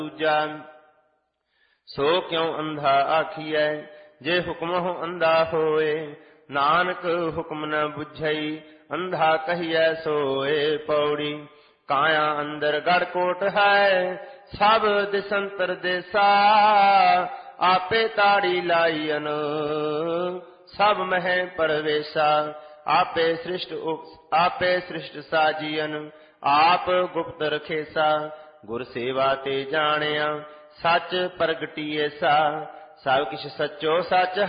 ਦੂਜਾ ਸੋ ਕਿਉ ਅੰਧਾ ਆਖੀਐ ਜੇ ਹੁਕਮਹੁ ਅੰਧਾ ਹੋਏ। ਨਾਨਕ ਹੁਕਮ ਨ ਬੁਝਈ ਅੰਧਾ ਕਹੀਐ ਸੋਏ। ਪੌੜੀ ਕਾਇਆ ਅੰਦਰ ਗੜ ਕੋਟ ਹੈ ਸਭ ਦਿਸੰਤਰ ਦੇਸਾ। ਆਪੇ ਤਾੜੀ ਲਾਈਨ ਸਭ ਮਹਿ ਪਰਵੇਸਾ। ਆਪੇ ਸ੍ਰਿਸ਼ਟ ਸਾਜੀਅਨ ਆਪ ਗੁਪਤ ਰਖੇਸਾ। ਗੁਰ ਸੇਵਾ ਤੇ ਜਾਣਿਆ ਸੱਚ ਪ੍ਰਗਟੀਏ ਸਾ। ਸਭ ਕਿਛ ਸੱਚੋ ਸੱਚ